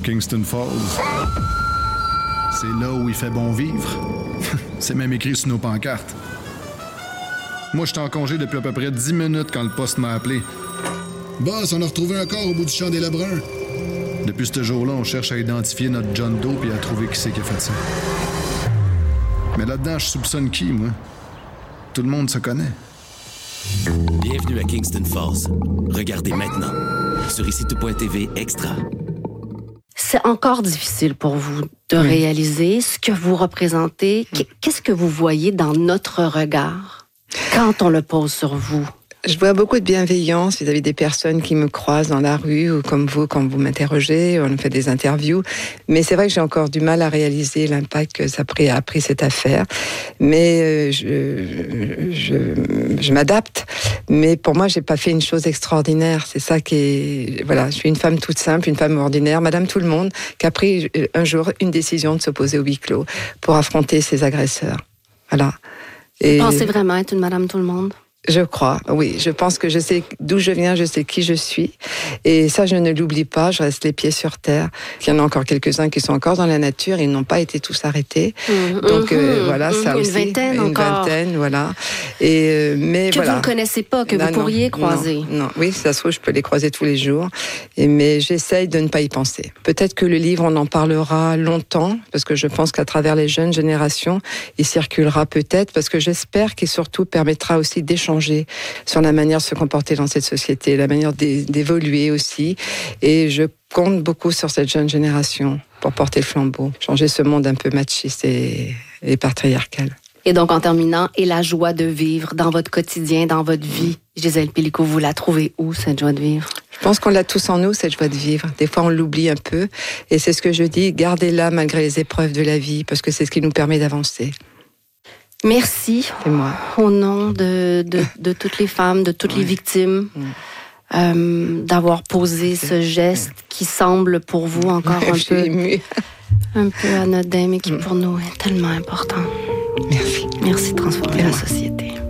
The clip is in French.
Kingston Falls. C'est là où il fait bon vivre. C'est même écrit sur nos pancartes. Moi, j'étais en congé depuis à peu près 10 minutes quand le poste m'a appelé. Boss, on a retrouvé un corps au bout du champ des Lebrun. Depuis ce jour-là, on cherche à identifier notre John Doe et à trouver qui c'est qui a fait ça. Mais là-dedans, je soupçonne qui, moi? Tout le monde se connaît. Bienvenue à Kingston Falls. Regardez maintenant sur ICITO.tv Extra. C'est encore difficile pour vous de réaliser ce que vous représentez. Qu'est-ce que vous voyez dans notre regard quand on le pose sur vous? Je vois beaucoup de bienveillance vis-à-vis des personnes qui me croisent dans la rue ou comme vous, quand vous m'interrogez, on fait des interviews. Mais c'est vrai que j'ai encore du mal à réaliser l'impact que ça a pris cette affaire. Mais je m'adapte. Mais pour moi, j'ai pas fait une chose extraordinaire. C'est ça qui est... Voilà, je suis une femme toute simple, une femme ordinaire, Madame Tout-le-Monde, qui a pris un jour une décision de s'opposer au huis clos pour affronter ses agresseurs. Voilà. Vous pensez vraiment être une Madame Tout-le-Monde? Je crois, oui. Je pense que je sais d'où je viens, je sais qui je suis. Et ça, je ne l'oublie pas, je reste les pieds sur terre. Il y en a encore quelques-uns qui sont encore dans la nature, ils n'ont pas été tous arrêtés. Donc voilà, ça aussi. Une vingtaine, voilà. Et, mais que voilà. vous ne connaissez pas, que vous pourriez croiser. Non, oui, ça se trouve, je peux les croiser tous les jours. Mais j'essaye de ne pas y penser. Peut-être que le livre, on en parlera longtemps, parce que je pense qu'à travers les jeunes générations, il circulera peut-être, parce que j'espère qu'il surtout permettra aussi d'échanger sur la manière de se comporter dans cette société, la manière d'évoluer aussi. Et je compte beaucoup sur cette jeune génération pour porter le flambeau, changer ce monde un peu machiste et patriarcal. Et donc, en terminant, et la joie de vivre dans votre quotidien, dans votre vie, Gisèle Pélicaud, vous la trouvez où, cette joie de vivre? Je pense qu'on l'a tous en nous, cette joie de vivre. Des fois, on l'oublie un peu. Et c'est ce que je dis, gardez-la malgré les épreuves de la vie, parce que c'est ce qui nous permet d'avancer. Merci. C'est moi. Au nom de toutes les femmes, de toutes les victimes, d'avoir posé ce geste qui semble pour vous encore un peu anodin, mais qui pour nous est tellement important. Merci. Merci de transformer la société.